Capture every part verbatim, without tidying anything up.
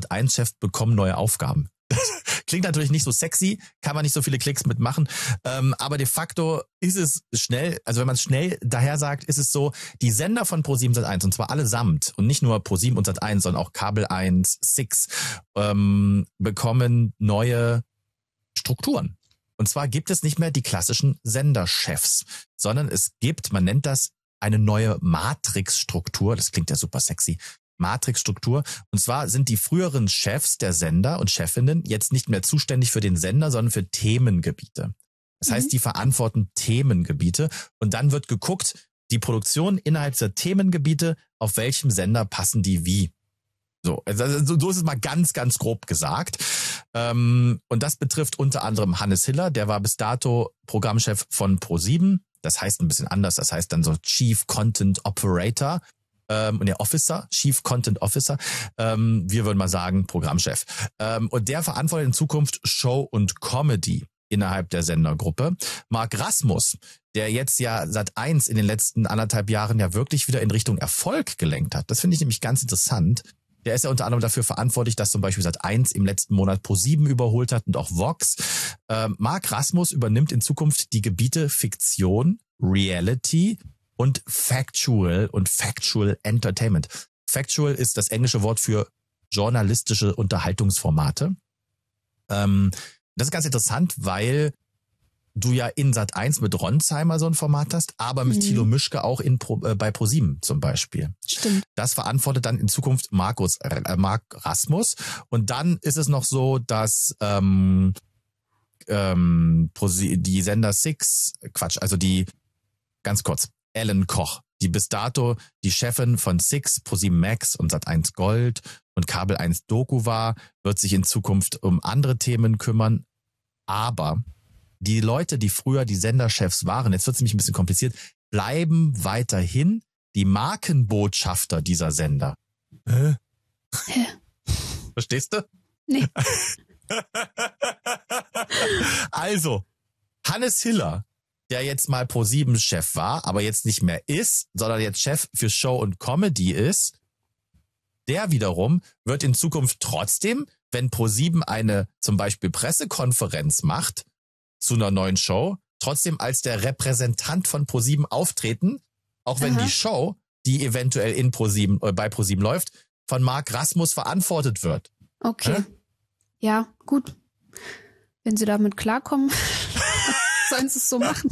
Sat eins Chefs bekommen neue Aufgaben. Klingt natürlich nicht so sexy, kann man nicht so viele Klicks mitmachen, ähm, aber de facto ist es schnell, also wenn man es schnell daher sagt, ist es so, die Sender von ProSieben Sat eins, und zwar allesamt, und nicht nur ProSieben und Sat eins, sondern auch Kabel eins, Six, ähm, bekommen neue Strukturen. Und zwar gibt es nicht mehr die klassischen Senderchefs, sondern es gibt, man nennt das eine neue Matrixstruktur, das klingt ja super sexy, Matrixstruktur. Und zwar sind die früheren Chefs der Sender und Chefinnen jetzt nicht mehr zuständig für den Sender, sondern für Themengebiete. Das heißt, die verantworten Themengebiete und dann wird geguckt, die Produktion innerhalb der Themengebiete, auf welchem Sender passen die wie. So, also so ist es mal ganz, ganz grob gesagt. Und das betrifft unter anderem Hannes Hiller, der war bis dato Programmchef von ProSieben. Das heißt ein bisschen anders, das heißt dann so Chief Content Operator. Ähm, der Officer, Chief Content Officer, ähm, wir würden mal sagen Programmchef. Ähm, und der verantwortet in Zukunft Show und Comedy innerhalb der Sendergruppe. Marc Rasmus, der jetzt ja Sat eins in den letzten anderthalb Jahren ja wirklich wieder in Richtung Erfolg gelenkt hat. Das finde ich nämlich ganz interessant. Der ist ja unter anderem dafür verantwortlich, dass zum Beispiel Sat eins im letzten Monat ProSieben überholt hat und auch Vox. Ähm, Marc Rasmus übernimmt in Zukunft die Gebiete Fiktion, Reality und Factual und Factual Entertainment. Factual ist das englische Wort für journalistische Unterhaltungsformate. Ähm, das ist ganz interessant, weil du ja in Sat eins mit Ronsheimer so ein Format hast, aber mit mhm. Thilo Mischke auch in Pro, äh, bei ProSieben zum Beispiel. Stimmt. Das verantwortet dann in Zukunft Markus, äh, Marc Rasmus. Und dann ist es noch so, dass ähm, ähm, die Sender Six, Quatsch, also die, ganz kurz, Ellen Koch, die bis dato die Chefin von Six, ProSieben Max und Sat eins Gold und Kabel eins Doku war, wird sich in Zukunft um andere Themen kümmern. Aber die Leute, die früher die Senderchefs waren, jetzt wird es nämlich ein bisschen kompliziert, bleiben weiterhin die Markenbotschafter dieser Sender. Hä? Hä? Verstehst du? Nee. Also, Hannes Hiller, der jetzt mal ProSieben-Chef war, aber jetzt nicht mehr ist, sondern jetzt Chef für Show und Comedy ist, der wiederum wird in Zukunft trotzdem, wenn ProSieben eine zum Beispiel Pressekonferenz macht zu einer neuen Show, trotzdem als der Repräsentant von ProSieben auftreten, auch wenn Aha. die Show, die eventuell in ProSieben, äh, bei ProSieben läuft, von Marc Rasmus verantwortet wird. Okay. Äh? Ja, gut. Wenn Sie damit klarkommen, sollen Sie es so machen.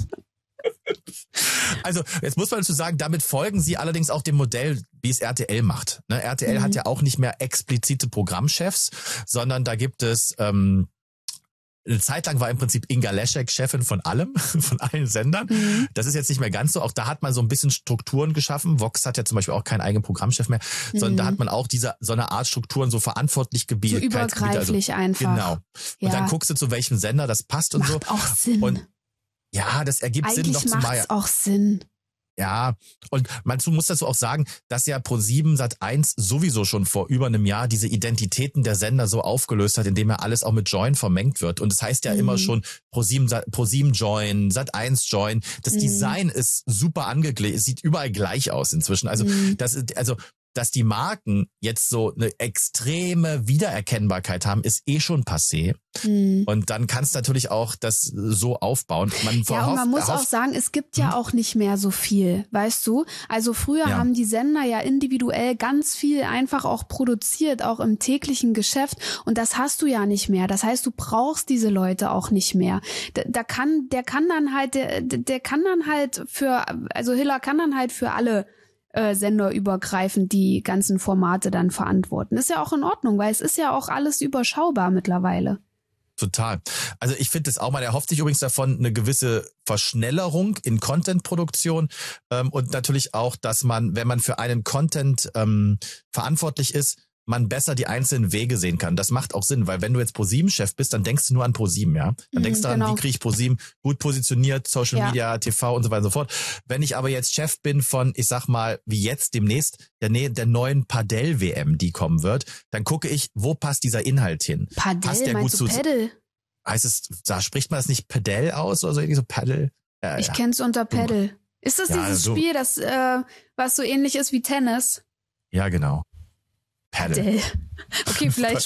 Also jetzt muss man dazu sagen, damit folgen sie allerdings auch dem Modell, wie es R T L macht. Ne, R T L mhm. hat ja auch nicht mehr explizite Programmchefs, sondern da gibt es, ähm, eine Zeit lang war im Prinzip Inga Leschek Chefin von allem, von allen Sendern. Mhm. Das ist jetzt nicht mehr ganz so. Auch da hat man so ein bisschen Strukturen geschaffen. Vox hat ja zum Beispiel auch keinen eigenen Programmchef mehr, mhm. sondern da hat man auch diese, so eine Art Strukturen, so verantwortlich gebildet. So übergreiflich also, einfach. Genau. Und ja. dann guckst du, zu welchem Sender das passt und Macht so. Macht auch Sinn. Und ja, das ergibt Eigentlich Sinn noch zum Beispiel. Eigentlich macht's auch Sinn. Ja, und man muss dazu auch sagen, dass ja ProSieben Sat eins sowieso schon vor über einem Jahr diese Identitäten der Sender so aufgelöst hat, indem ja alles auch mit Join vermengt wird. Und das heißt ja mhm. immer schon ProSieben, ProSieben Join, Sat eins Join. Das mhm. Design ist super angeglichen, es sieht überall gleich aus inzwischen. Also mhm. das ist, also dass die Marken jetzt so eine extreme Wiedererkennbarkeit haben, ist eh schon passé. Hm. Und dann kannst du natürlich auch das so aufbauen. Man ja, und man muss auch sagen, es gibt ja hm. auch nicht mehr so viel, weißt du? Also früher ja. haben die Sender ja individuell ganz viel einfach auch produziert, auch im täglichen Geschäft. Und das hast du ja nicht mehr. Das heißt, du brauchst diese Leute auch nicht mehr. Da, da kann, der kann dann halt, der, der kann dann halt für, also Hiller kann dann halt für alle Äh, senderübergreifend die ganzen Formate dann verantworten. Ist ja auch in Ordnung, weil es ist ja auch alles überschaubar mittlerweile. Total. Also ich finde es auch mal, er hofft sich übrigens davon eine gewisse Verschnellerung in Content-Produktion ähm, und natürlich auch, dass man, wenn man für einen Content ähm, verantwortlich ist, man besser die einzelnen Wege sehen kann. Das macht auch Sinn, weil wenn du jetzt ProSieben-Chef bist, dann denkst du nur an ProSieben, ja? Dann denkst du mm, genau. daran, wie kriege ich ProSieben gut positioniert, Social ja. Media, T V und so weiter und so fort. Wenn ich aber jetzt Chef bin von, ich sag mal, wie jetzt demnächst, der, der neuen Padel-W M, die kommen wird, dann gucke ich, wo passt dieser Inhalt hin? Padel, passt der meinst gut du zu, Paddle? Heißt es, da spricht man das nicht Padel aus oder so, irgendwie so Paddle? Ja, ich ja. kenn's unter Paddle. Ist das ja, dieses so. Spiel, das äh, was so ähnlich ist wie Tennis? Ja, genau. Paddle. Okay, vielleicht